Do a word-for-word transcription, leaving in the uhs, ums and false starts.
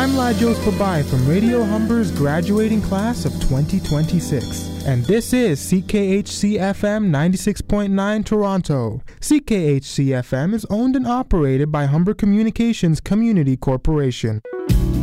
I'm Lajos Pabai from Radio Humber's graduating class of twenty twenty-six. And this is C K H C F M ninety-six point nine Toronto. C K H C F M is owned and operated by Humber Communications Community Corporation.